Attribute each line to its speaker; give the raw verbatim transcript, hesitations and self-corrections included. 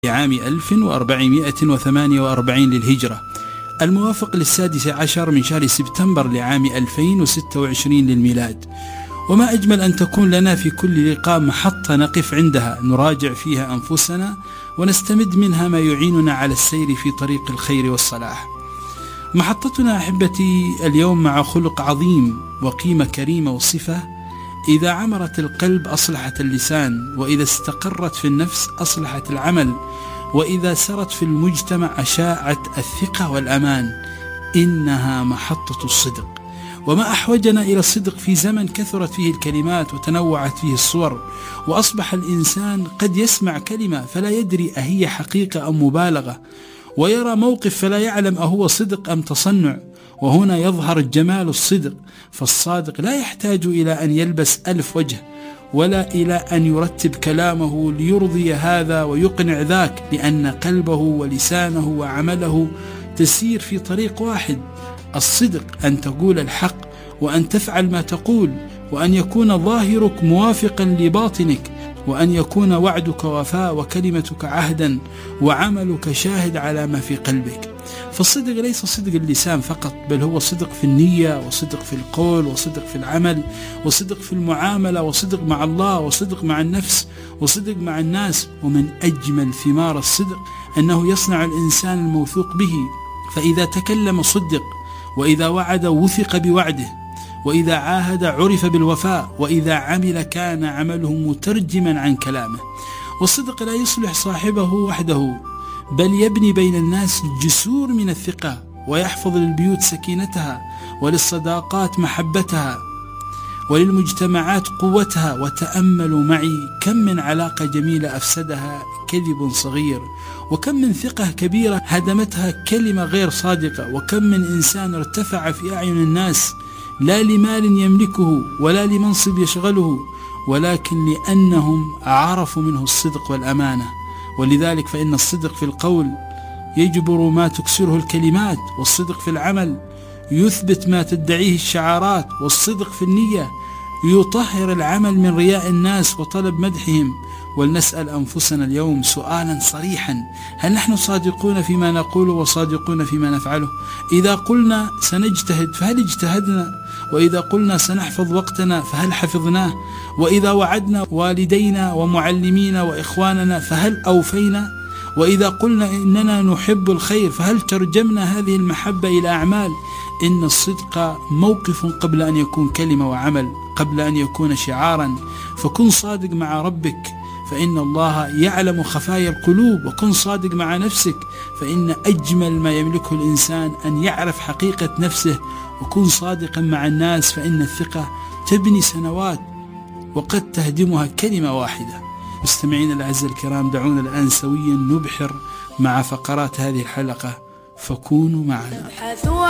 Speaker 1: عام ألف وأربعمائة وثمانية وأربعين للهجرة، الموافق للسادس عشر من شهر سبتمبر لعام ألفين وستة وعشرين للميلاد. وما أجمل أن تكون لنا في كل لقاء محطة نقف عندها نراجع فيها أنفسنا ونستمد منها ما يعيننا على السير في طريق الخير والصلاح. محطتنا أحبتي اليوم مع خلق عظيم وقيمة كريمة وصفة إذا عمرت القلب أصلحت اللسان، وإذا استقرت في النفس أصلحت العمل، وإذا سرت في المجتمع أشاعت الثقة والأمان. إنها محطة الصدق. وما أحوجنا إلى الصدق في زمن كثرت فيه الكلمات وتنوعت فيه الصور، وأصبح الإنسان قد يسمع كلمة فلا يدري أهي حقيقة أم مبالغة، ويرى موقف فلا يعلم أهو صدق أم تصنع. وهنا يظهر جمال الصدق، فالصادق لا يحتاج إلى أن يلبس ألف وجه، ولا إلى أن يرتب كلامه ليرضي هذا ويقنع ذاك، لأن قلبه ولسانه وعمله تسير في طريق واحد. الصدق أن تقول الحق، وأن تفعل ما تقول، وأن يكون ظاهرك موافقا لباطنك، وأن يكون وعدك وفاء وكلمتك عهدا وعملك شاهد على ما في قلبك. فالصدق ليس صدق اللسان فقط، بل هو صدق في النية، وصدق في القول، وصدق في العمل، وصدق في المعاملة، وصدق مع الله، وصدق مع النفس، وصدق مع الناس. ومن أجمل ثمار الصدق أنه يصنع الإنسان الموثوق به، فإذا تكلم صدق، وإذا وعد وثق بوعده، وإذا عاهد عرف بالوفاء، وإذا عمل كان عمله مترجما عن كلامه. والصدق لا يصلح صاحبه وحده، بل يبني بين الناس جسور من الثقة، ويحفظ للبيوت سكينتها، وللصداقات محبتها، وللمجتمعات قوتها. وتأملوا معي كم من علاقة جميلة أفسدها كذب صغير، وكم من ثقة كبيرة هدمتها كلمة غير صادقة، وكم من إنسان ارتفع في أعين الناس لا لمال يملكه ولا لمنصب يشغله، ولكن لأنهم عرفوا منه الصدق والأمانة. ولذلك فإن الصدق في القول يجبر ما تكسره الكلمات، والصدق في العمل يثبت ما تدعيه الشعارات، والصدق في النية يطهر العمل من رياء الناس وطلب مدحهم. ولنسأل أنفسنا اليوم سؤالا صريحا: هل نحن صادقون فيما نقول وصادقون فيما نفعله؟ إذا قلنا سنجتهد فهل اجتهدنا؟ وإذا قلنا سنحفظ وقتنا فهل حفظناه؟ وإذا وعدنا والدينا ومعلمينا وإخواننا فهل أوفينا؟ وإذا قلنا إننا نحب الخير فهل ترجمنا هذه المحبة إلى أعمال؟ إن الصدق موقف قبل أن يكون كلمة وعمل، قبل أن يكون شعارا. فكن صادق مع ربك، فإن الله يعلم خفايا القلوب. وكن صادق مع نفسك، فإن أجمل ما يملكه الإنسان أن يعرف حقيقة نفسه. وكن صادقا مع الناس، فإن الثقة تبني سنوات وقد تهدمها كلمة واحدة. مستمعين الأعزاء الكرام، دعونا الآن سويا نبحر مع فقرات هذه الحلقة، فكونوا معنا.